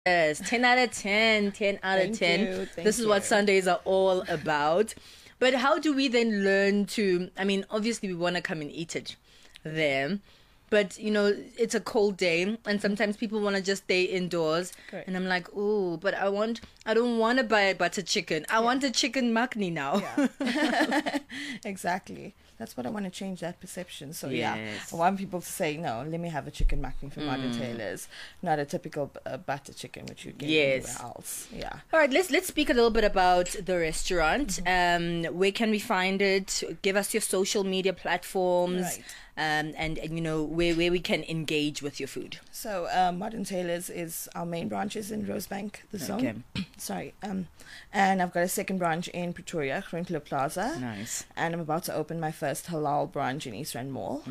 Yes, 10 out of 10, 10 out of Thank 10. you, thank This is what you. Sundays are all about. But how do we then learn to, I mean, obviously we want to come and eat it there. But, it's a cold day and sometimes people want to just stay indoors. Correct. And I'm like, oh, but I don't want to buy butter chicken. I want a chicken makni now. Yeah. Exactly. That's what I want to change, that perception. So Yes. I want people to say, no, let me have a chicken makni from Modern Tailors, not a typical butter chicken which you get Yes. anywhere else. Yeah. All right, let's speak a little bit about the restaurant. Where can we find it? Give us your social media platforms, Right. and where we can engage with your food. So Modern Tailors is our main branch is in Rosebank, the zone. Sorry. And I've got a second branch in Pretoria, Groenkloof Plaza. Nice. And I'm about to open my first halal branch in East Rand Mall.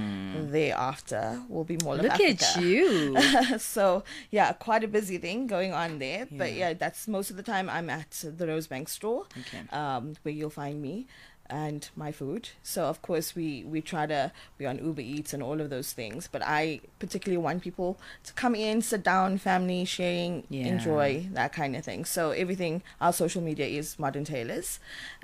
Thereafter will be Mall of Look Africa. at you. So yeah, quite a busy thing going on there. But yeah, that's most of the time I'm at the Rosebank store, where you'll find me and my food. So of course we're on Uber Eats and all of those things, but I particularly want people to come in, sit down, family sharing, enjoy that kind of thing. So everything, our social media is Modern Tailors,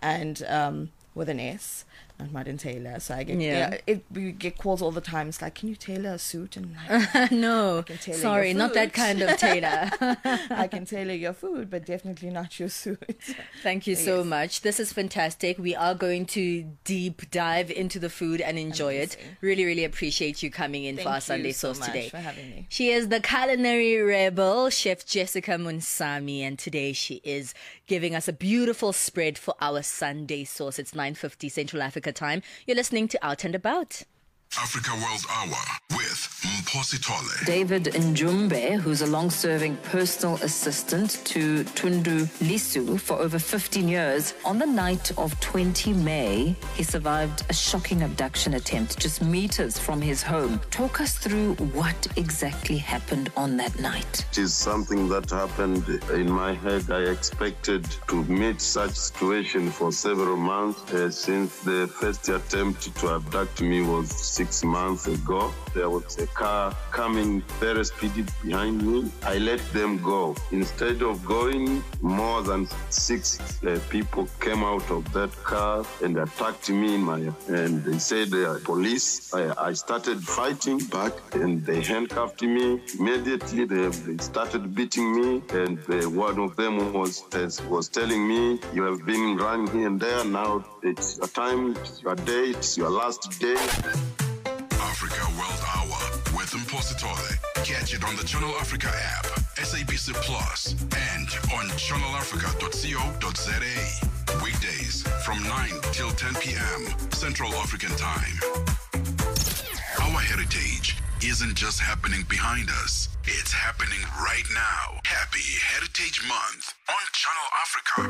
and with an S, not Modern Tailor. So I get we get calls all the time. It's like, can you tailor a suit? And No, can tailor sorry, your not that food. kind of tailor. I can tailor your food, but definitely not your suit. Thank you so Yes. much. This is fantastic. We are going to deep dive into the food and enjoy it. Amazing. Really, really appreciate you coming in for our Thank Sunday you so sauce much today. for having me. She is the culinary rebel, Chef Jessica Munsami, and today she is giving us a beautiful spread for our Sunday sauce. It's 9:50 Central Africa time. You're listening to Out and About. Africa World Hour with Mphosi Tole. David Njumbe, who's a long-serving personal assistant to Tundu Lisu for over 15 years, on the night of 20 May, he survived a shocking abduction attempt just meters from his home. Talk us through what exactly happened on that night. It is something that happened in my head. I expected to meet such situation for several months since the first attempt to abduct me was 6 months ago. There was a car coming very speedy behind me. I let them go. Instead of going, more than 6 people came out of that car and attacked me and they said police. I started fighting back and they handcuffed me. Immediately they started beating me, and one of them was telling me, you have been running here and there, now it's your time, it's your day, it's your last day. Africa World Hour with Mphosi Tole. Catch it on the Channel Africa app, SABC Plus, and on channelafrica.co.za. Weekdays from 9 till 10 p.m. Central African Time. Our heritage isn't just happening behind us, it's happening right now. Happy Heritage Month on Channel Africa.